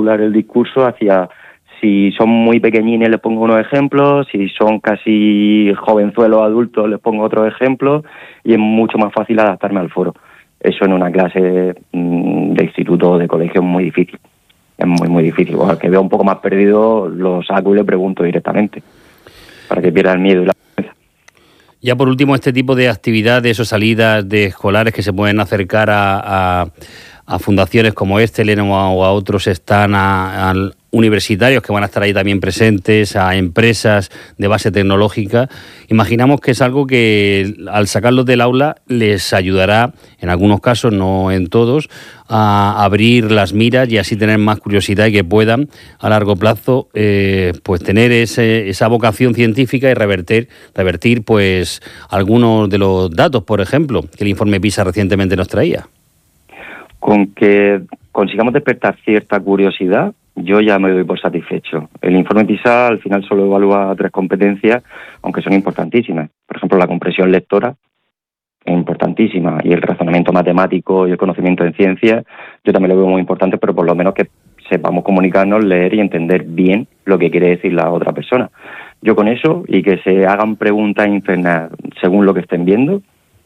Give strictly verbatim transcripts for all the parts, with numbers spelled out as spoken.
modular el discurso hacia, si son muy pequeñines les pongo unos ejemplos, si son casi jovenzuelos adultos les pongo otros ejemplos, y es mucho más fácil adaptarme al foro. Eso en una clase mmm, de instituto o de colegio es muy difícil, es muy muy difícil. O al que veo un poco más perdido lo saco y le pregunto directamente, para que pierda el miedo y la vergüenza. Ya por último, este tipo de actividades o salidas de escolares que se pueden acercar a, a, a fundaciones como Extelen o a, o a otros, están a, a universitarios que van a estar ahí también presentes, a empresas de base tecnológica. Imaginamos que es algo que al sacarlos del aula les ayudará, en algunos casos, no en todos, a abrir las miras y así tener más curiosidad y que puedan a largo plazo eh, pues tener ese, esa vocación científica y revertir, revertir pues algunos de los datos, por ejemplo, que el informe PISA recientemente nos traía. Con que consigamos despertar cierta curiosidad, yo ya me doy por satisfecho. El informe PISA al final solo evalúa tres competencias, aunque son importantísimas. Por ejemplo, la comprensión lectora es importantísima, y el razonamiento matemático y el conocimiento en ciencias yo también lo veo muy importante, pero por lo menos que sepamos comunicarnos, leer y entender bien lo que quiere decir la otra persona. Yo con eso, y que se hagan preguntas internas según lo que estén viendo,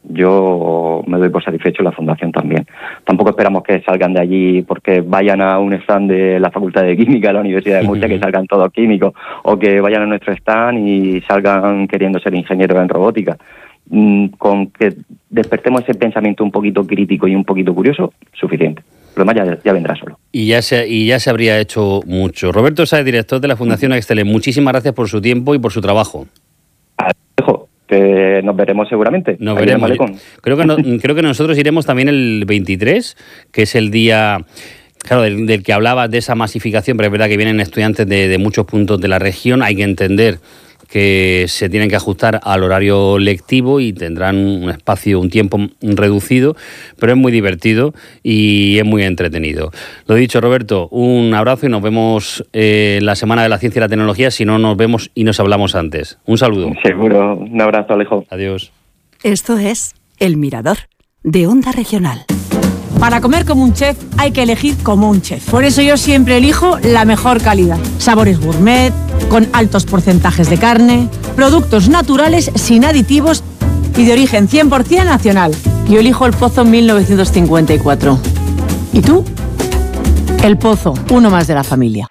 yo me doy por satisfecho, la Fundación también. Tampoco esperamos que salgan de allí porque vayan a un stand de la Facultad de Química de la Universidad de Murcia, que salgan todos químicos, o que vayan a nuestro stand y salgan queriendo ser ingenieros en robótica. Con que despertemos ese pensamiento un poquito crítico y un poquito curioso, suficiente. Lo demás ya, ya vendrá solo. Y ya, se, y ya se habría hecho mucho. Roberto Sáez, director de la Fundación Extelen, muchísimas gracias por su tiempo y por su trabajo. Alejo, que nos veremos seguramente. Nos veremos. Creo que, no, creo que nosotros iremos también el veintitrés, que es el día... Claro, del, del que hablabas, de esa masificación, pero es verdad que vienen estudiantes de, de muchos puntos de la región. Hay que entender que se tienen que ajustar al horario lectivo y tendrán un espacio, un tiempo reducido, pero es muy divertido y es muy entretenido. Lo dicho, Roberto, un abrazo y nos vemos eh, la Semana de la Ciencia y la Tecnología, si no nos vemos y nos hablamos antes. Un saludo. Seguro. Un abrazo, Alejo. Adiós. Esto es El Mirador, de Onda Regional. Para comer como un chef hay que elegir como un chef. Por eso yo siempre elijo la mejor calidad. Sabores gourmet, con altos porcentajes de carne, productos naturales sin aditivos y de origen cien por ciento nacional. Yo elijo El Pozo mil novecientos cincuenta y cuatro. ¿Y tú? El Pozo, uno más de la familia.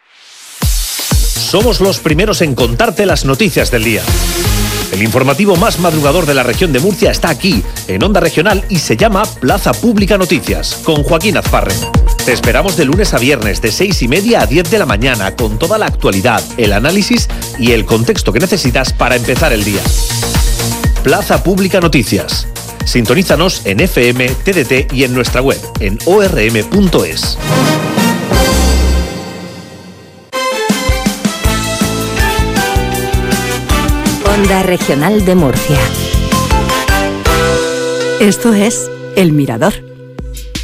Somos los primeros en contarte las noticias del día. El informativo más madrugador de la región de Murcia está aquí, en Onda Regional, y se llama Plaza Pública Noticias, con Joaquín Azparre. Te esperamos de lunes a viernes, de seis y media a diez de la mañana, con toda la actualidad, el análisis y el contexto que necesitas para empezar el día. Plaza Pública Noticias. Sintonízanos en F M, T D T y en nuestra web, en o r m punto es. Onda Regional de Murcia. Esto es El Mirador.